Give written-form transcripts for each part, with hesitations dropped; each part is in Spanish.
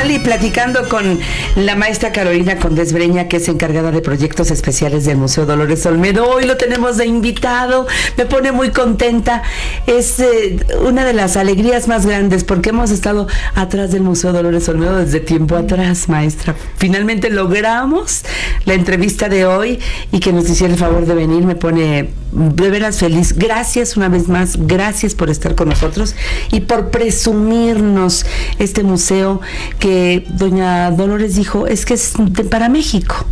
virtual y platicando con la maestra Carolina Condés Breña, que es encargada de proyectos especiales del Museo Dolores Olmedo. Hoy lo tenemos de invitado, me pone muy contenta. Es una de las alegrías más grandes porque hemos estado atrás del Museo Dolores Olmedo desde tiempo atrás, maestra. Finalmente logramos la entrevista de hoy y que nos hiciera el favor de venir, me pone de veras feliz. Gracias una vez más, gracias por estar con nosotros y por presumirnos este museo que doña Dolores dijo, es que es para México,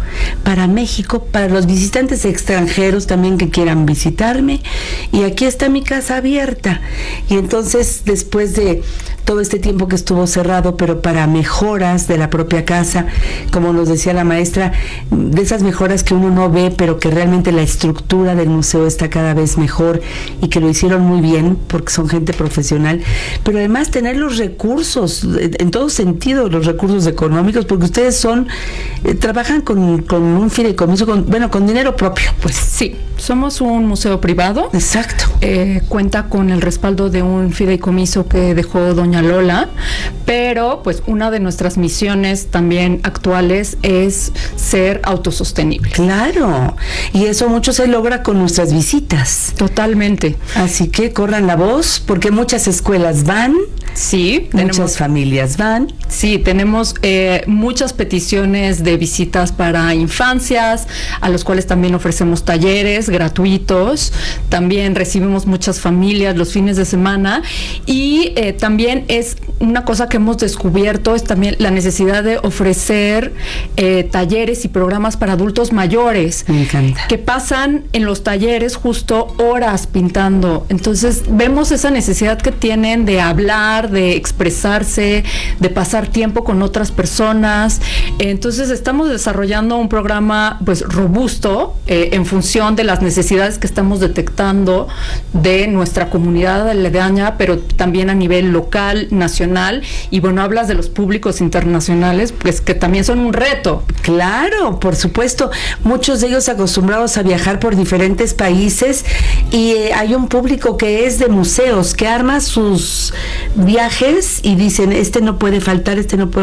para los visitantes extranjeros también que quieran visitarme, y aquí está mi casa abierta. Y entonces, después de todo este tiempo que estuvo cerrado, pero para mejoras de la propia casa, como nos decía la maestra, de esas mejoras que uno no ve, pero que realmente la estructura del museo está cada vez mejor y que lo hicieron muy bien porque son gente profesional, pero además tener los recursos, en todo sentido, los recursos económicos, porque ustedes trabajan con un fideicomiso, con dinero propio, pues. Sí, somos un museo privado. Exacto. Cuenta con el respaldo de un fideicomiso que dejó doña Lola, pero pues una de nuestras misiones también actuales es ser autosostenible. Claro, y eso mucho se logra con nuestras visitas. Totalmente. Así que corran la voz, porque muchas escuelas van. Sí, muchas familias van. Sí, tenemos muchas peticiones de visitas para infancias, a los cuales también ofrecemos talleres gratuitos. También recibimos muchas familias los fines de semana, y también es una cosa que hemos descubierto, es también la necesidad de ofrecer talleres y programas para adultos mayores. Me encanta. Que pasan en los talleres justo horas pintando. Entonces vemos esa necesidad que tienen de hablar, de expresarse, de pasar tiempo con otras personas. Entonces estamos desarrollando un programa pues robusto en función de las necesidades que estamos detectando de nuestra comunidad aledaña, pero también a nivel local, nacional. Y bueno, hablas de los públicos internacionales, pues que también son un reto. Claro, por supuesto, muchos de ellos acostumbrados a viajar por diferentes países, y hay un público que es de museos, que arma sus viajes y dicen, este no puede faltar.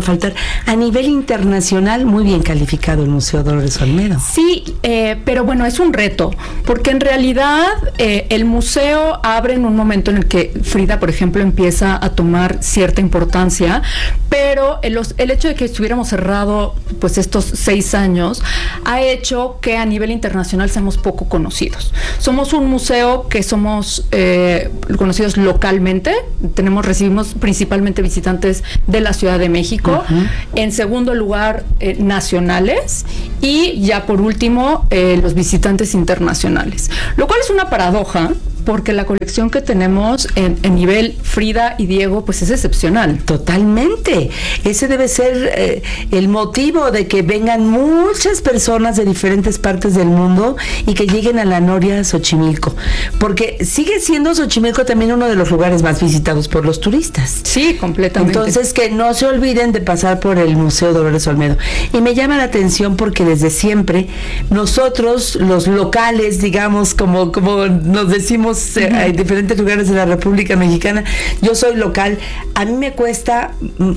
A nivel internacional, muy bien calificado el Museo Dolores Olmedo. Sí, pero bueno, es un reto, porque en realidad el museo abre en un momento en el que Frida, por ejemplo, empieza a tomar cierta importancia, pero el hecho de que estuviéramos cerrado pues estos 6 años ha hecho que a nivel internacional seamos poco conocidos. Somos un museo que somos conocidos localmente, recibimos principalmente visitantes de la Ciudad de México, en segundo lugar nacionales, y ya por último los visitantes internacionales, lo cual es una paradoja, porque la colección que tenemos en nivel Frida y Diego pues es excepcional. Totalmente. Ese debe ser el motivo de que vengan muchas personas de diferentes partes del mundo y que lleguen a la Noria Xochimilco, porque sigue siendo Xochimilco también uno de los lugares más visitados por los turistas. Sí, completamente. Entonces, que no se olviden de pasar por el Museo Dolores Olmedo. Y me llama la atención porque desde siempre nosotros, los locales, digamos, como nos decimos en diferentes lugares de la República Mexicana, yo soy local, a mí me cuesta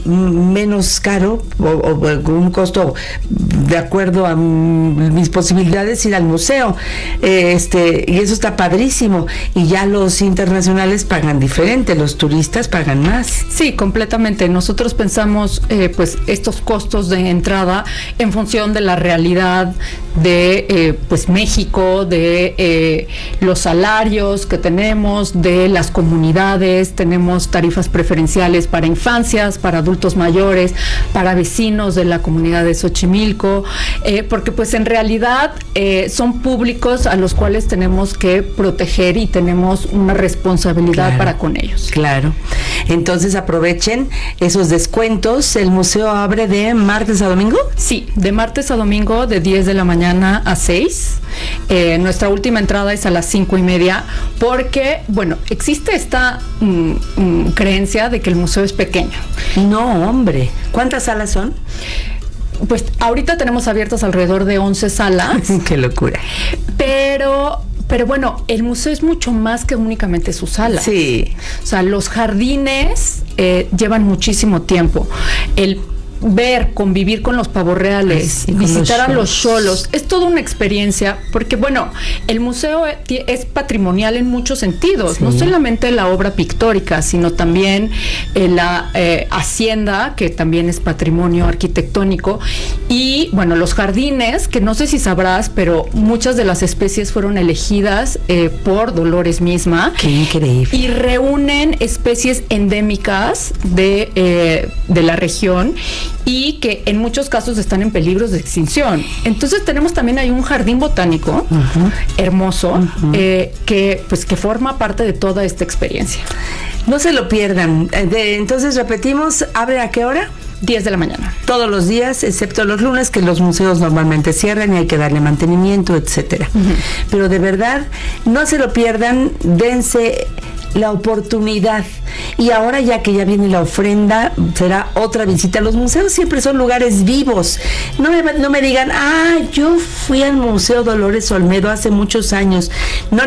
menos caro o un costo de acuerdo a mis posibilidades ir al museo, y eso está padrísimo. Y ya los internacionales pagan diferente, los turistas pagan más. Sí, completamente. Nosotros pensamos pues estos costos de entrada en función de la realidad de pues México, de los salarios que tenemos, de las comunidades. Tenemos tarifas preferenciales para infancias, para adultos mayores, para vecinos de la comunidad de Xochimilco, porque pues en realidad son públicos a los cuales tenemos que proteger y tenemos una responsabilidad para con ellos. Claro. Entonces aprovechen esos descuentos. ¿El museo abre de martes a domingo? Sí, de martes a domingo, de 10 de la mañana a 6. Nuestra última entrada es a las 5:30, porque, bueno, existe esta creencia de que el museo es pequeño. No, hombre. ¿Cuántas salas son? Pues ahorita tenemos abiertas alrededor de 11 salas. ¡Qué locura! Pero bueno, el museo es mucho más que únicamente su sala. Sí. O sea, los jardines llevan muchísimo tiempo. El convivir con los pavos reales, sí, visitar a los xolos. xolos, es toda una experiencia, porque bueno, el museo es patrimonial en muchos sentidos, sí. no solamente la obra pictórica, sino también la hacienda, que también es patrimonio arquitectónico, y bueno, los jardines, que no sé si sabrás, pero muchas de las especies fueron elegidas por Dolores misma. Qué increíble. Y reúnen especies endémicas de la región y que en muchos casos están en peligros de extinción. Entonces tenemos también ahí un jardín botánico hermoso que forma parte de toda esta experiencia. No se lo pierdan. Entonces repetimos, ¿abre a qué hora? 10 de la mañana. Todos los días, excepto los lunes, que los museos normalmente cierran y hay que darle mantenimiento, etcétera. Pero de verdad, no se lo pierdan, dense la oportunidad. Y ahora, ya que ya viene la ofrenda, será otra visita. Los museos siempre son lugares vivos. No me digan, yo fui al Museo Dolores Olmedo hace muchos años. No.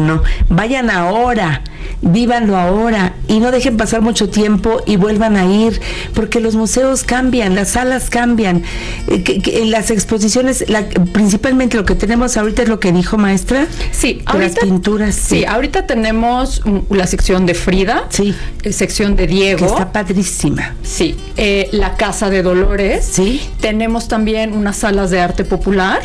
Vayan ahora, vívanlo ahora y no dejen pasar mucho tiempo y vuelvan a ir, porque los museos cambian, las salas cambian. En las exposiciones, principalmente lo que tenemos ahorita es lo que dijo maestra. Sí, ahorita, las pinturas. Sí, ahorita tenemos la sección de Frida, sí, sección de Diego, que está padrísima. Sí, la Casa de Dolores. Sí. Tenemos también unas salas de arte popular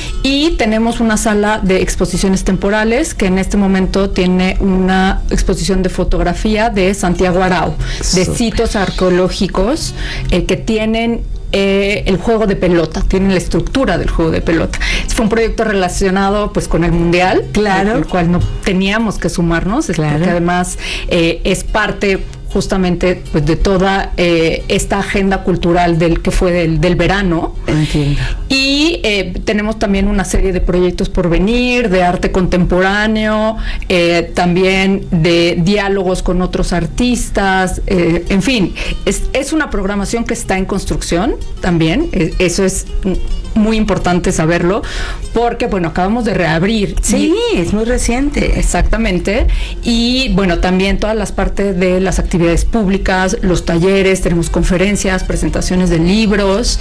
y tenemos una sala de exposiciones temporales que en este momento tiene una exposición de fotografía de Santiago Arau, de sitios arqueológicos que tienen el juego de pelota, tienen la estructura del juego de pelota. Fue un proyecto relacionado pues con el Mundial, claro, el cual no teníamos que sumarnos, claro, porque además es parte justamente pues de toda esta agenda cultural que fue del verano. Entiendo. Y tenemos también una serie de proyectos por venir, de arte contemporáneo, también de diálogos con otros artistas, en fin, es una programación que está en construcción también, eso es muy importante saberlo, porque bueno, acabamos de reabrir. Sí, es muy reciente. Exactamente. Y bueno, también todas las partes de las actividades públicas, los talleres, tenemos conferencias, presentaciones de libros,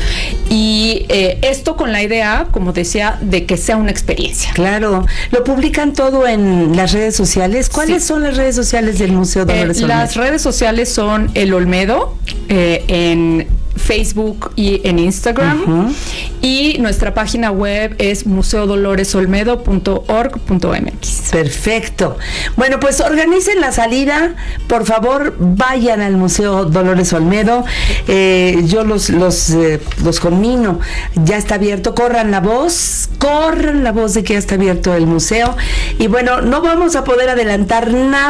y esto con la idea, como decía, de que sea una experiencia. Claro. ¿Lo publican todo en las redes sociales? ¿Cuáles son las redes sociales del Museo Dolores Olmedo? Las redes sociales son El Olmedo, en Facebook y en Instagram, y nuestra página web es museodoloresolmedo.org.mx. Perfecto. Bueno, pues organicen la salida, por favor, vayan al Museo Dolores Olmedo. Yo los conmino, ya está abierto, corran la voz de que ya está abierto el museo. Y bueno, no vamos a poder adelantar nada